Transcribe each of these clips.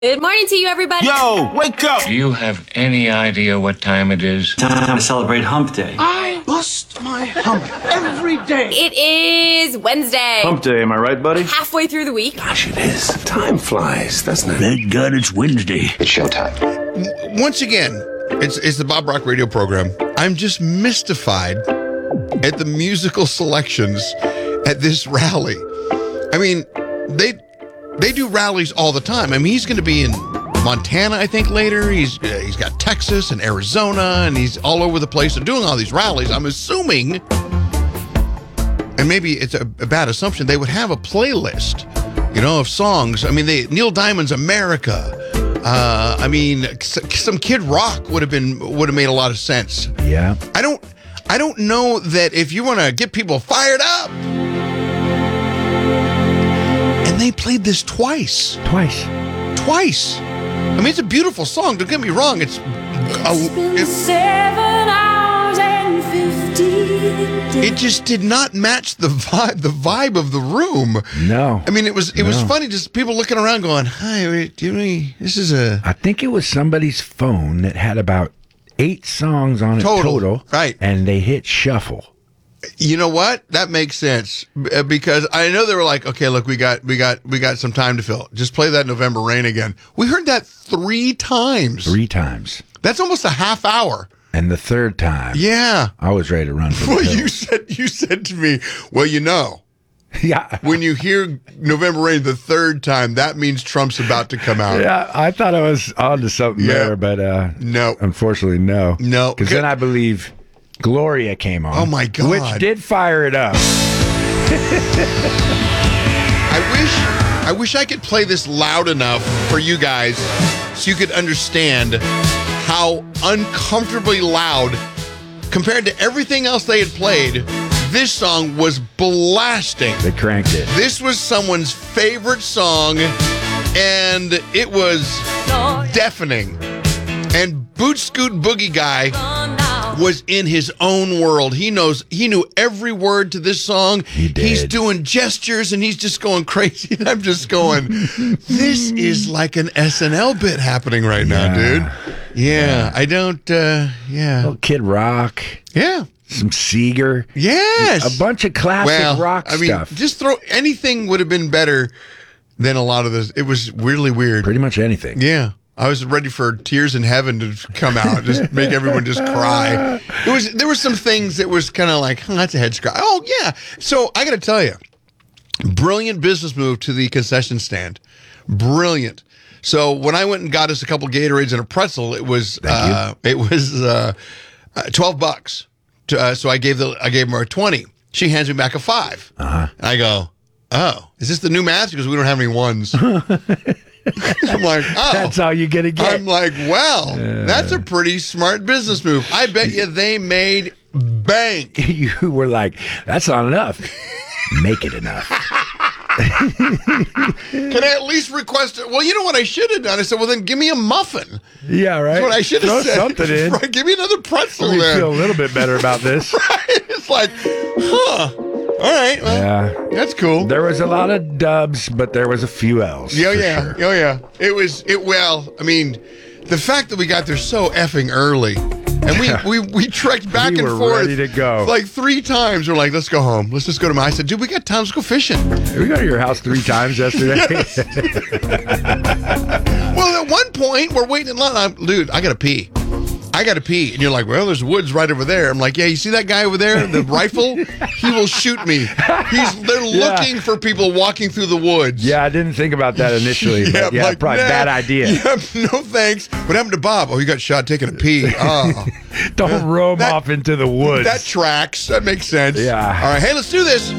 Good morning to you, everybody. Yo, wake up! Do you have any idea what time it is? Time to celebrate Hump Day. I bust my hump every day. It is Wednesday. Hump Day, am I right, buddy? Halfway through the week. Gosh, it is. Time flies, doesn't it? Thank God it's Wednesday. It's showtime. Once again, it's the Bob Rock radio program. I'm just mystified at the musical selections at this rally. I mean, they do rallies all the time. I mean, he's going to be in Montana, I think, later. He's got Texas and Arizona, and he's all over the place and doing all these rallies. I'm assuming, and maybe it's a bad assumption, they would have a playlist, of songs. I mean, Neil Diamond's America. I mean, some Kid Rock would have made a lot of sense. Yeah. I don't know that if you want to get people fired up. And they played this twice. Twice. I mean, it's a beautiful song. Don't get me wrong. It's been 7 hours and 15 days. It just did not match the vibe of the room. No. I mean, it was funny, just people looking around going, "Hi, this is a." I think it was somebody's phone that had about 8 songs on it total. Right. And they hit shuffle. You know what? That makes sense because I know they were like, okay, look, we got some time to fill. Just play that November Rain again. We heard that 3 times. 3 times. That's almost a half hour. And the third time, yeah, I was ready to run for the Well, hills. you said to me, well, Yeah. when you hear November Rain the third time, that means Trump's about to come out. Yeah, I thought I was on to something there, but no, unfortunately, no. No, because then I believe Gloria came on. Oh my God, which did fire it up. I wish I could play this loud enough for you guys so you could understand how uncomfortably loud, compared to everything else they had played, this song was blasting. They cranked it. This was someone's favorite song, and it was deafening. And Boot Scoot Boogie Guy was in his own world. He knew every word to this song. He did. He's doing gestures and he's just going crazy. And I'm just going, this is like an SNL bit happening right now, dude. Yeah. I don't, Little Kid Rock. Yeah. Some Seeger. Yes. A bunch of classic rock stuff. Just anything would have been better than a lot of this. It was weirdly weird. Pretty much anything. Yeah. I was ready for Tears in Heaven to come out, just make everyone just cry. There were some things that was kind of like, that's a head scratch. Oh, yeah. So I got to tell you, brilliant business move to the concession stand. Brilliant. So when I went and got us a couple Gatorades and a pretzel, it was $12. So I gave her a 20. She hands me back a 5. Uh-huh. And I go, oh, is this the new math? She goes, we don't have any ones. I'm like, oh. That's all you get. I'm like, well, that's a pretty smart business move. I bet you they made bank. You were like, that's not enough. Make it enough. Can I at least request it? Well, you know what I should have done? I said, well, then give me a muffin. Yeah, right. That's what I should have said. Throw something in. Right, give me another pretzel Let me then. feel a little bit better about this. Right? It's like, all right, well, that's cool. There was a lot of dubs, but there was a few L's. Yeah. Sure. Oh, yeah. I mean, the fact that we got there so effing early, and we trekked back and forth. Ready to go. Like 3 times. We're like, let's go home. Let's just go to my. I said, dude, we got time. Let's go fishing. We got to your house 3 times yesterday. Well, at one point, we're waiting in line. Dude, I got to pee. And you're like, well, there's woods right over there. I'm like, yeah, you see that guy over there, the rifle? He will shoot me. They're looking for people walking through the woods. Yeah, I didn't think about that initially. But like, probably bad idea. Yeah, no thanks. What happened to Bob? Oh, he got shot taking a pee. Oh. Don't roam off into the woods. That tracks. That makes sense. Yeah. All right, hey, let's do this.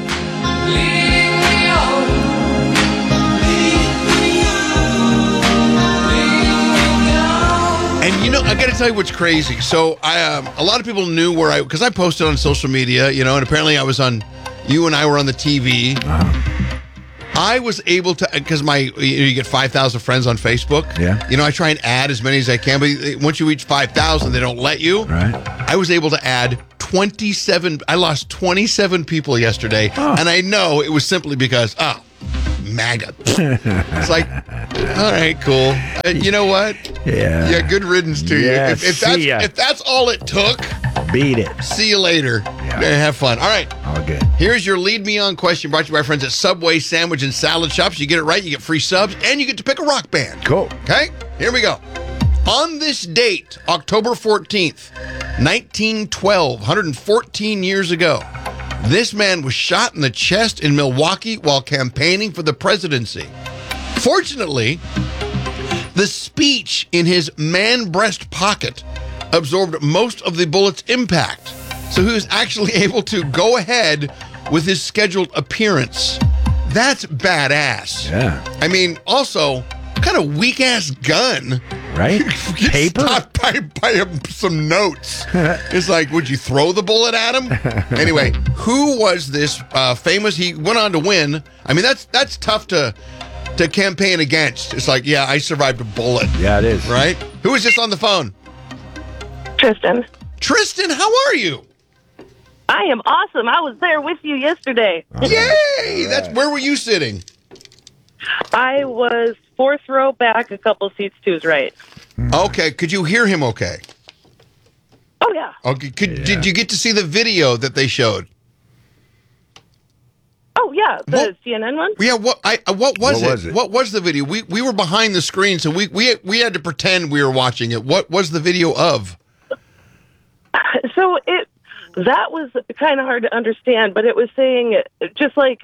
And I got to tell you what's crazy. So a lot of people knew because I posted on social media, and apparently you and I were on the TV. Uh-huh. I was able to, because you get 5,000 friends on Facebook. Yeah. I try and add as many as I can, but once you reach 5,000, they don't let you. Right. I was able to add 27. I lost 27 people yesterday, and I know it was simply because, MAGA. It's like, all right, cool. You know what? Yeah. Yeah, good riddance to Yeah, you. see ya. If that's all it took, Beat it. see you later. Have fun. All right. All good. Here's your Lead Me On question brought to you by our friends at Subway Sandwich and Salad Shops. You get it right, you get free subs, and you get to pick a rock band. Cool. Okay, here we go. On this date, October 14th, 1912, 114 years ago, this man was shot in the chest in Milwaukee while campaigning for the presidency. Fortunately, the speech in his man breast pocket absorbed most of the bullet's impact, so he was actually able to go ahead with his scheduled appearance. That's badass. Yeah. I mean, also, what kind of weak-ass gun? Right? Get Paper? stopped by some notes. It's like, would you throw the bullet at him? Anyway, who was this famous? He went on to win. I mean, that's tough to campaign against. It's like, yeah, I survived a bullet. Yeah, it is. Right? Who is this on the phone? Tristan. Tristan, how are you? I am awesome. I was there with you yesterday. Yay! That's where were you sitting? I was fourth row back, a couple seats to his right. Okay, could you hear him okay? Oh, yeah. Okay, did you get to see the video that they showed? Oh, yeah. The What? CNN one? Yeah, what was was it? it? What was the video? We were behind the screen, so we had to pretend we were watching it. What was the video of? So that was kind of hard to understand, but it was saying just like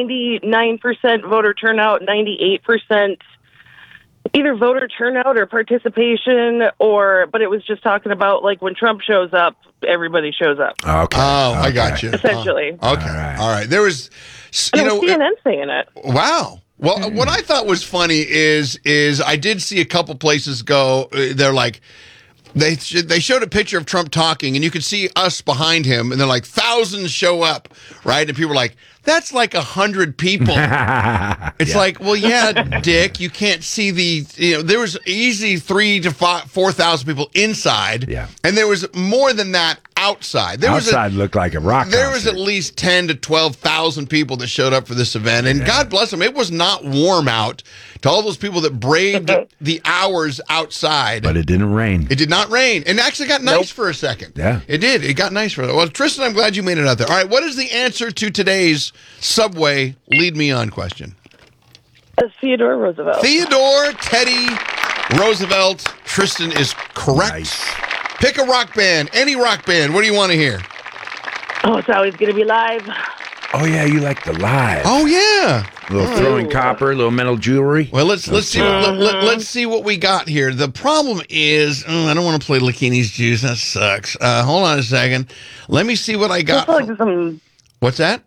99% voter turnout, 98% either voter turnout or participation, but it was just talking about like when Trump shows up, everybody shows up. Okay. Oh, I got you. Essentially. Okay. All right. There was, you And know, CNN saying it. wow. Well, what I thought was funny is I did see a couple places go. They're like, they showed a picture of Trump talking, and you could see us behind him, and they're like, thousands show up, right? And people were like, that's like 100 people. It's like, well, yeah, Dick, you can't see there was easy 3,000 to 4,000 people inside, Yeah. and there was more than that outside. Outside looked like a rock There was concert. at least 10 to 12,000 people that showed up for this event, and God bless them. It was not warm out to all those people that braved the hours outside. But it didn't rain. It did not rain, and actually got nice for a second. Yeah. It did. It got nice for a Well, Tristan, I'm glad you made it out there. All right, what is the answer to today's Subway Lead Me On question? Theodore Roosevelt. Theodore Teddy Roosevelt. Tristan is correct. Nice. Pick a rock band, any rock band. What do you want to hear? Oh, it's always going to be live. Oh, yeah, you like the live. Oh, yeah. A little throwing copper, a little metal jewelry. Well, let's see what we got here. The problem is, I don't want to play Lakini's Juice. That sucks. Hold on a second. Let me see what I got. It's like some What's that?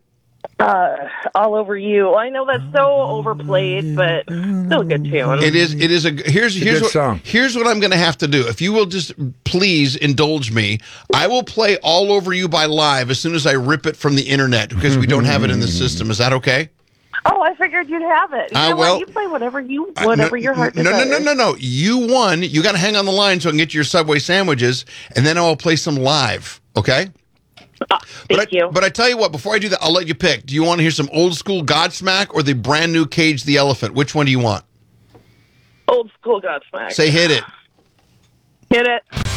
All Over You. I know that's so overplayed, but still a good tune. It is. Here's good what, song. Here's what I'm going to have to do. If you will just please indulge me, I will play All Over You by Live as soon as I rip it from the internet because we don't have it in the system. Is that okay? Oh, I figured you'd have it. You know well, what? You play whatever your heart desires. No. You won. You got to hang on the line so I can get your Subway sandwiches, and then I will play some live. Okay. Thank you. But I tell you what, before I do that, I'll let you pick. Do you want to hear some old school Godsmack or the brand new Cage the Elephant? Which one do you want? Old school Godsmack. Say hit it. Hit it.